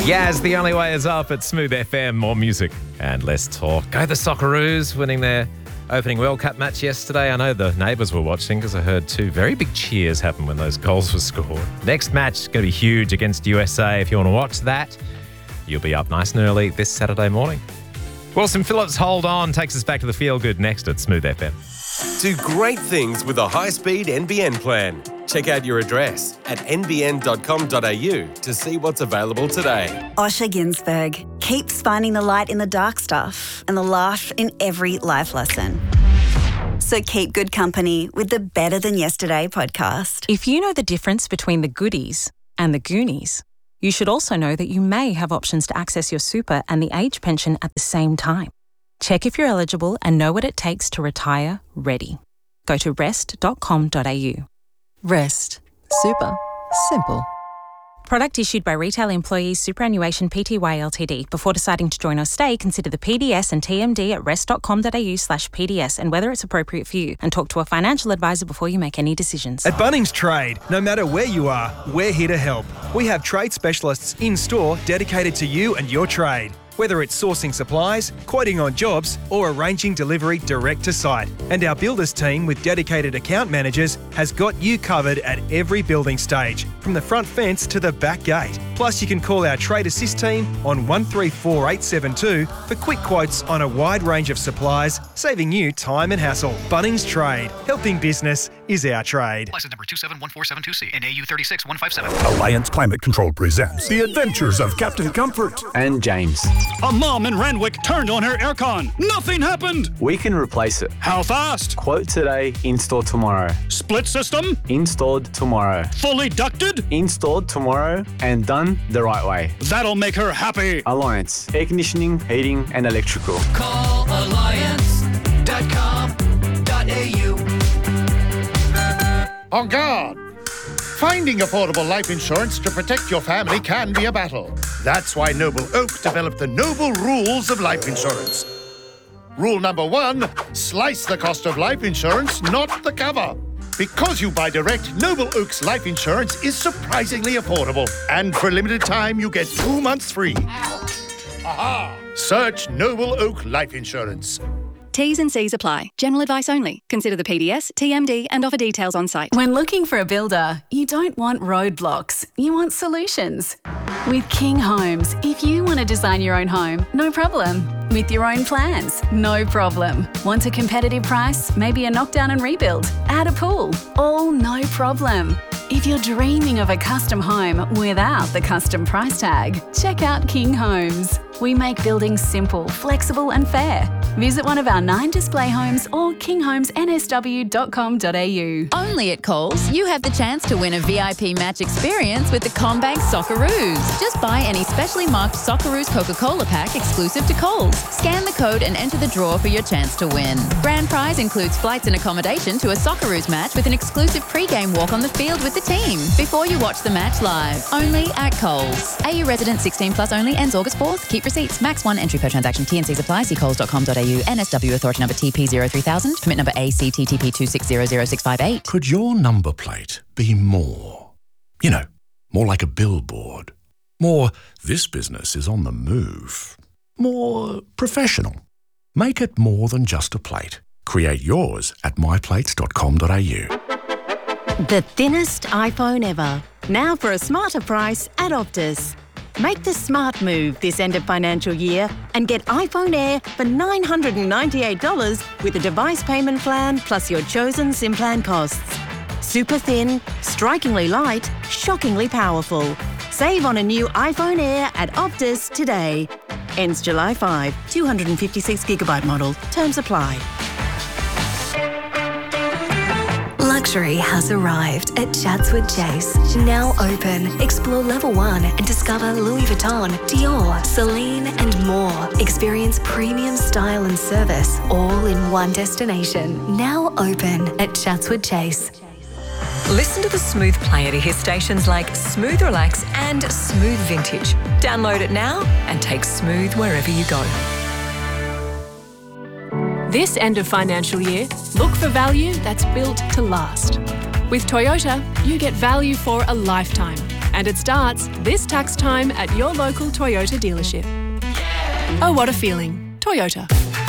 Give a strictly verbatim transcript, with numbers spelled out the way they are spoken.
Yaz, The Only Way Is Up at Smooth F M. More music and less talk. Go the Socceroos, winning their opening World Cup match yesterday. I know the neighbours were watching because I heard two very big cheers happen when those goals were scored. Next match is going to be huge against U S A. If you want to watch that, you'll be up nice and early this Saturday morning. Wilson Phillips, Hold On, takes us back to the Feel Good next at Smooth F M. Do great things with a high-speed N B N plan. Check out your address at n b n dot com dot a u to see what's available today. Osher Ginsberg keeps finding the light in the dark stuff and the laugh in every life lesson. So keep good company with the Better Than Yesterday podcast. If you know the difference between the goodies and the Goonies, you should also know that you may have options to access your super and the age pension at the same time. Check if you're eligible and know what it takes to retire ready. Go to rest dot com dot a u. Rest. Super. Simple. Product issued by Retail Employees Superannuation Pty Ltd. Before deciding to join or stay, consider the P D S and T M D at rest dot com dot a u slash P D S and whether it's appropriate for you, and talk to a financial advisor before you make any decisions. At Bunnings Trade, no matter where you are, we're here to help. We have trade specialists in-store dedicated to you and your trade. Whether it's sourcing supplies, quoting on jobs, or arranging delivery direct to site. And our builders team with dedicated account managers has got you covered at every building stage, from the front fence to the back gate. Plus, you can call our Trade Assist team on one three four eight seven two for quick quotes on a wide range of supplies, saving you time and hassle. Bunnings Trade. Helping business is our trade. License number two seven one four seven two C and A U three six one five seven. Alliance Climate Control presents The Adventures of Captain Comfort and James. A mom in Randwick turned on her aircon. Nothing happened. We can replace it. How fast? Quote today, install tomorrow. Split system? Installed tomorrow. Fully ducted? Installed tomorrow and done the right way. That'll make her happy. Alliance. Air conditioning, heating and electrical. Call alliance dot com dot a u. On guard! Finding affordable life insurance to protect your family can be a battle. That's why Noble Oak developed the Noble Rules of Life Insurance. Rule number one, slice the cost of life insurance, not the cover. Because you buy direct, Noble Oak's life insurance is surprisingly affordable. And for a limited time, you get two months free. Aha! Search Noble Oak Life Insurance. T's and C's apply. General advice only. Consider the P D S, T M D and offer details on site. When looking for a builder, you don't want roadblocks. You want solutions. With King Homes, if you want to design your own home, no problem. With your own plans, no problem. Want a competitive price? Maybe a knockdown and rebuild? Add a pool? All no problem. If you're dreaming of a custom home without the custom price tag, check out King Homes. We make building simple, flexible and fair. Visit one of our nine display homes or king homes n s w dot com dot a u. Only at Coles, you have the chance to win a V I P match experience with the CommBank Socceroos. Just buy any specially marked Socceroos Coca-Cola pack exclusive to Coles. Scan the code and enter the draw for your chance to win. Grand prize includes flights and accommodation to a Socceroos match with an exclusive pre-game walk on the field with the team before you watch the match live. Only at Coles. A U resident sixteen plus only, ends August fourth. Keep receipts. Max one entry per transaction. T and Cs apply. See coles dot com dot a u. N S W authority number T P zero three thousand. Permit number A C T T P two six zero zero six five eight. Could your number plate be more? You know, more like a billboard. More, this business is on the move. More professional. Make it more than just a plate. Create yours at my plates dot com dot a u. The thinnest iPhone ever. Now for a smarter price at Optus. Make the smart move this end of financial year and get iPhone Air for nine hundred ninety-eight dollars with a device payment plan plus your chosen SIM plan costs. Super thin, strikingly light, shockingly powerful. Save on a new iPhone Air at Optus today. Ends July fifth. two hundred fifty-six gigabyte model. Terms apply. Luxury has arrived at Chatswood Chase. Now open. Explore level one and discover Louis Vuitton, Dior, Celine and more. Experience premium style and service all in one destination. Now open at Chatswood Chase. Listen to the Smooth Player to hear stations like Smooth Relax and Smooth Vintage. Download it now and take Smooth wherever you go. This end of financial year, look for value that's built to last. With Toyota, you get value for a lifetime. And it starts this tax time at your local Toyota dealership. Oh, what a feeling. Toyota.